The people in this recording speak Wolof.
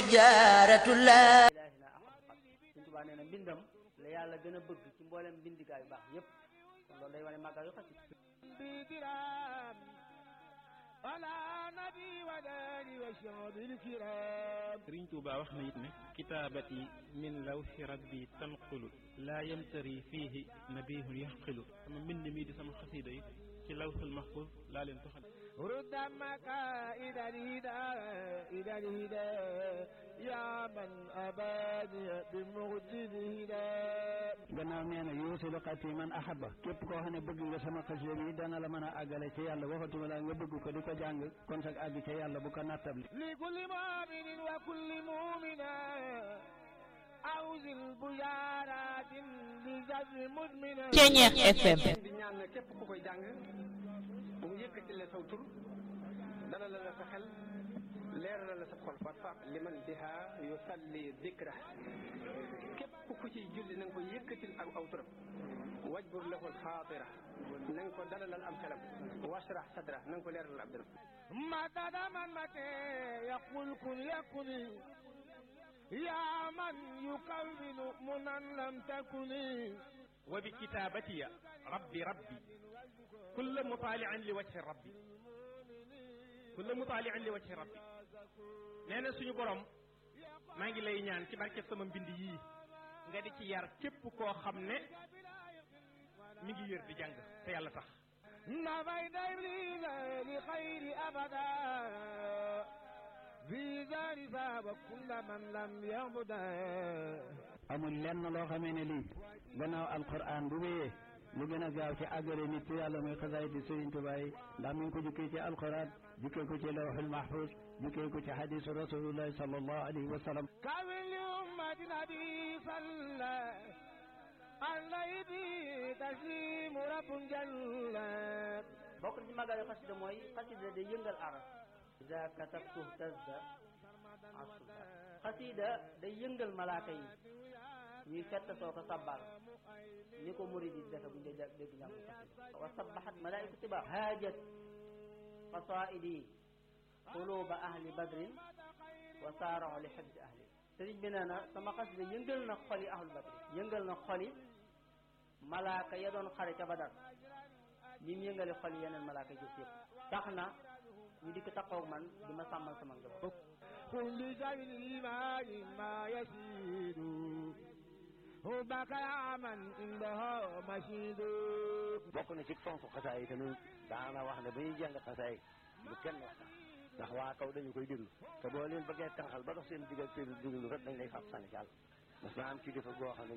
jaaratullah. Sëñ Tuubaa nee na mbindam la yàlla gën a bëgg ci mboolem mbindikaay yu baax yépp kon loolu day wane màggal yu xasida. Sëriñ Tuubaa wax na it ne kitaabati min lawhi rabbi tanqulu laa yamtari fiihi nabihun yaxqilu sama mbind mii di sama xasida yi ci lawhul mahfuz laa leen toxal ردمك إلى الهدى يا من أباني بمغجد هدى gannaaw nee na yuusilu xati man ahabba képp koo xam ne bëgg nga sama xasida bi dana la mën a àggale ci yàlla waxatuma la nga bëgg ko di ko jàng kon sax àgg ci yàlla bu ko nattabli li kulli mu'minin wa kulli mu'mina awzil buyaaratin li jazbi mudmina Ceñeex FM. di ñaan na képp ku koy jàng bu mu yëkkati la saw tur dana la sa xel leer la sa xol fa liman biha yusalli dikra képp ku ciy julli na nga ko yëkkatil ak aw turam wajbur lahul xaatira na nga ko dalalal am xelam washrah sadra na nga ko leeralal ab dëram madada man mate yaqul kun yakuni ya man yukawwinu munan lam takuni wa bi kitaabatiya rabbi kulla mutaali'an li wajhi rabbi nee na suñu borom maa ngi lay ñaan ci barke sama mbind yii nga di ci yar képp koo xam ne mi ngi yër di jàng te yàlla tax nafayta iblisa li xayri abada fi dari saaba kulla man lam yabuda amul lenn loo xamee ne lii gannaaw alquran bu wéyee lu gën a gaaw ci àggale nit ci yàlla muy xasaayid di Sëriñ Tuubaa yi ndax mi ngi ko jukkee ci alquran jukkee ko ci lawhul mahfuz jukkee ko ci hadisu rasulullahi sallallahu alayhi wa sallam kawin li ummati nabi salla alayhi taslimu rabbun jalla bokk ci màggal yu xasida mooy xasida day yëngal aras iza katabtu tazda asuba xasida day yëngal malaaka yi ñuy fett soo ko sabbal ni ko murid yi defe bu ñu dee dégg ñàkk xasida wa sabbahat malaa'ikatu tiba haajat qasaa'idi quluba ahli badrin wa saara'u li hibzi ahli sëriñ bi nee na sama xasida yëngal na xoli ahlu badrin yëngal na xoli malaaka ya doon xare ca Badar ñi mu yëngale xol yeneen malaaka jëf yëpp tax na ñu dikk taxaw man di ma sàmmal sama njaboot كل شيء الإيمان ما يسير حبك يا من عنده مشيد bokk na ci fonk xasaay yi tamit daana wax ne ba ñuy jàng xasaay bu kenn wax ndax waa kaw dañu koy déglu te boo leen bëggee tànqal ba dox seen diggal seen déglu rek dañ lay fab sànni ci àll parce que am ci defa goo xam ne